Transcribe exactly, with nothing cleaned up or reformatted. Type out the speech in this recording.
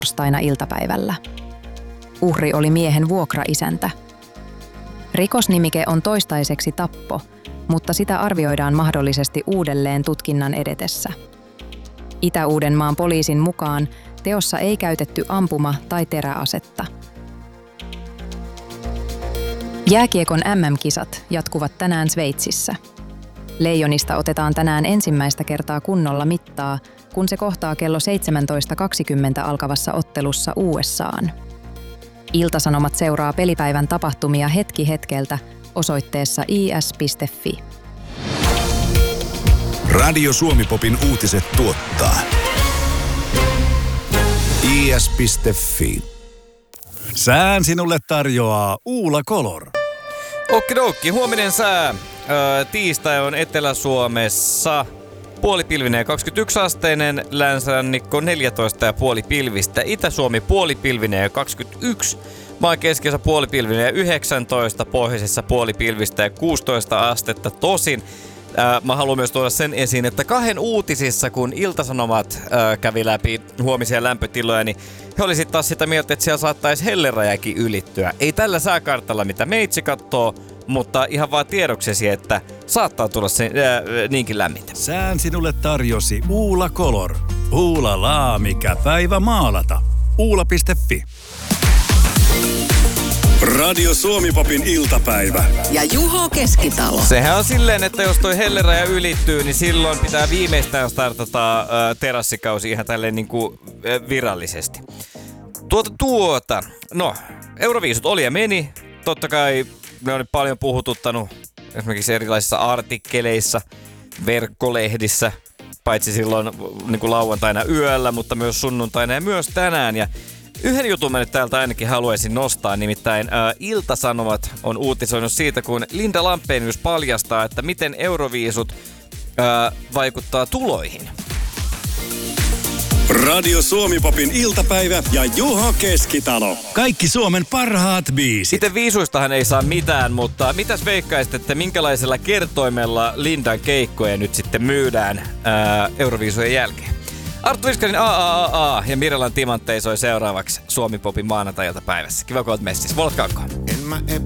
torstaina iltapäivällä. Uhri oli miehen vuokraisäntä. Rikosnimike on toistaiseksi tappo, mutta sitä arvioidaan mahdollisesti uudelleen tutkinnan edetessä. Itä-Uudenmaan poliisin mukaan teossa ei käytetty ampuma- tai teräasetta. Jääkiekon äm äm-kisat jatkuvat tänään Sveitsissä. Leijonista otetaan tänään ensimmäistä kertaa kunnolla mittaa, kun se kohtaa kello seitsemäntoista kaksikymmentä alkavassa ottelussa U S A:n. Ilta-Sanomat seuraa pelipäivän tapahtumia hetki hetkeltä osoitteessa i s piste f i. Radio Suomi-popin uutiset tuottaa i s piste f i. Sään sinulle tarjoaa Uula Color. Okidoki, huominen sää. Öö, tiistai on Etelä-Suomessa puolipilvinen ja kaksikymmentäyksi asteinen, länsirannikko neljätoista ja puoli pilvistä, Itä-Suomi puolipilvinen ja kaksikymmentäyksi, maan keskiosa puolipilvinen ja yhdeksäntoista, pohjoisessa puolipilvistä ja kuusitoista astetta. Tosin ää, mä haluan myös tuoda sen esiin, että kahden uutisissa, kun Ilta-Sanomat ää, kävi läpi huomisia lämpötiloja, niin he olisivat taas sitä mieltä, että siellä saattaisi hellerajakin ylittyä. Ei tällä sääkartalla, mitä meitsi kattoo, mutta ihan vaan tiedoksesi, että saattaa tulla se, ää, niinkin lämmintä. Sään sinulle tarjosi Uula Color. Uula laa, mikä päivä maalata. Uula piste f i. Radio Suomi-popin iltapäivä. Ja Juho Keskitalo. Sehän on silleen, että jos toi helleraja ylittyy, niin silloin pitää viimeistään startata ää, terassikausi ihan tälleen niin kuin ää, virallisesti. Tuota tuota, no, Euroviisut oli ja meni. Totta kai ne on nyt paljon puhututtanut esimerkiksi erilaisissa artikkeleissa, verkkolehdissä, paitsi silloin niin kuin lauantaina yöllä, mutta myös sunnuntaina ja myös tänään. Ja yhden jutun mä nyt täältä ainakin haluaisin nostaa, nimittäin ää, Ilta-Sanomat on uutisoinut siitä, kun Linda Lampenius paljastaa, että miten Euroviisut ää, vaikuttaa tuloihin. Radio Suomi-popin iltapäivä ja Juho Keskitalo. Kaikki Suomen parhaat biisit. Sitten viisuistahan ei saa mitään, mutta mitäs veikkaisit, että minkälaisella kertoimella Lindan keikkoja nyt sitten myydään ää, Euroviisujen jälkeen? Arttu Viskarin A A A A ja Mirellan Timanttei soi seuraavaksi Suomi-popin maanantai-iltapäivässä. Kiva, kun olet messissä. Volot kakkoon.